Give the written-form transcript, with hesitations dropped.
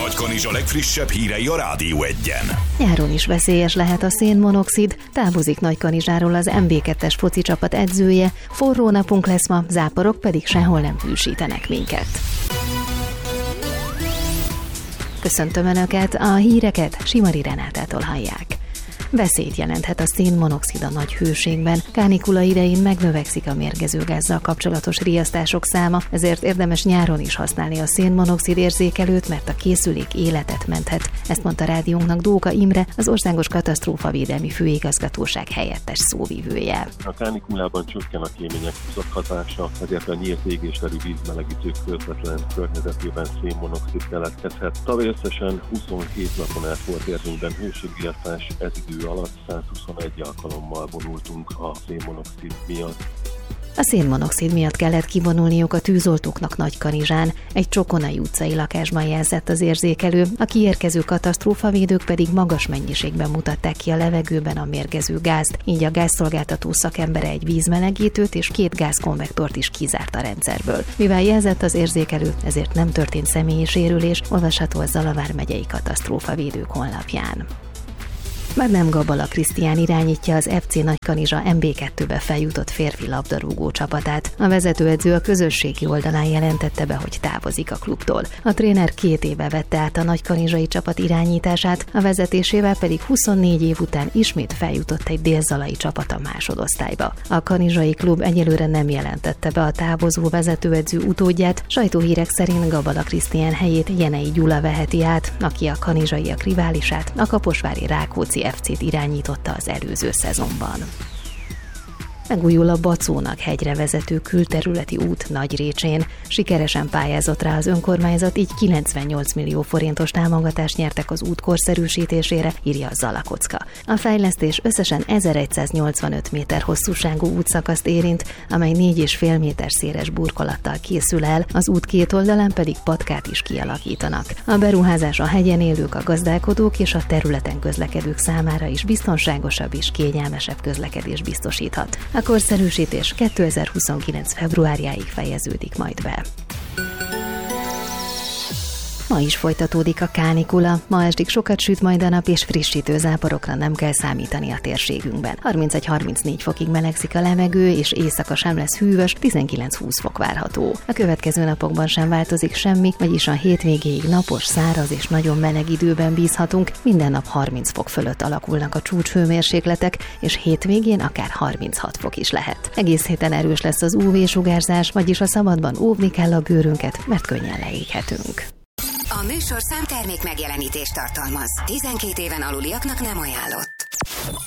Nagykanizsa legfrissebb hírei a Rádió 1-en. Nyáron is veszélyes lehet a szénmonoxid, távozik Nagykanizsáról az MB2-es foci csapat edzője, forró napunk lesz ma, záporok pedig sehol nem hűsítenek minket. Köszöntöm Önöket, a híreket Simari Renátától hallják. Veszélyt jelenthet a szénmonoxid a nagy hőségben. Kánikula idején megnövekszik a mérgező gázzal kapcsolatos riasztások száma, ezért érdemes nyáron is használni a szénmonoxid érzékelőt, mert a készülék életet menthet. Ezt mondta rádiónknak Dóka Imre, az Országos Katasztrófavédelmi Főigazgatóság helyettes szóvivője. A kánikulában csökken a kémények hatása, ezért a nyílt égésteli vízmelegítők közvetlen környezetében szénmonoxid keletkezhet. Tavaly összesen 27 napon át volt érvényben hőségriasztás, ez idő alatt 121 alkalommal vonultunk a szénmonoxid miatt. A szénmonoxid miatt kellett kivonulniuk a tűzoltóknak Nagykanizsán. Egy Csokonai utcai lakásban jelzett az érzékelő, a kiérkező katasztrófavédők pedig magas mennyiségben mutatták ki a levegőben a mérgező gázt, így a gázszolgáltató szakembere egy vízmelegítőt és 2 gázkonvektort is kizárt a rendszerből. Mivel jelzett az érzékelő, ezért nem történt személyi sérülés, olvasható a Zalavár megyei katasztrófavédők honlapján. Már nem Gabala Krisztián irányítja az FC Nagykanizsa MB2-be feljutott férfi labdarúgó csapatát. A vezetőedző a közösségi oldalán jelentette be, hogy távozik a klubtól. A tréner 2 éve vette át a nagykanizsai csapat irányítását, a vezetésével pedig 24 év után ismét feljutott egy délzalai csapat a másodosztályba. A kanizsai klub egyelőre nem jelentette be a távozó vezetőedző utódját, sajtóhírek szerint Gabala Krisztián helyét Jenei Gyula veheti át, aki a kanizsaiak riválisát, a kaposvári Rákóczi FC-t irányította az előző szezonban. Megújul a Bacónak hegyre vezető külterületi út Nagyrécsén. Sikeresen pályázott rá az önkormányzat, így 98 millió forintos támogatást nyertek az út korszerűsítésére, írja a Zalakocka. A fejlesztés összesen 1185 méter hosszúságú útszakaszt érint, amely 4,5 méter széles burkolattal készül el, az út két oldalán pedig patkát is kialakítanak. A beruházás a hegyen élők, a gazdálkodók és a területen közlekedők számára is biztonságosabb és kényelmesebb közlekedést biztosíthat. A korszerűsítés 2029. februárjáig fejeződik majd be. Ma is folytatódik a kánikula, ma estig sokat süt majd a nap, és frissítő záporokra nem kell számítani a térségünkben. 31-34 fokig melegszik a levegő, és éjszaka sem lesz hűvös, 19-20 fok várható. A következő napokban sem változik semmi, vagyis a hétvégéig napos, száraz és nagyon meleg időben bízhatunk, minden nap 30 fok fölött alakulnak a csúcshőmérsékletek, és hétvégén akár 36 fok is lehet. Egész héten erős lesz az UV-sugárzás, vagyis a szabadban óvni kell a bőrünket, mert könnyen leéghetünk. A műsorszám termék megjelenítést tartalmaz. 12 éven aluliaknak nem ajánlott.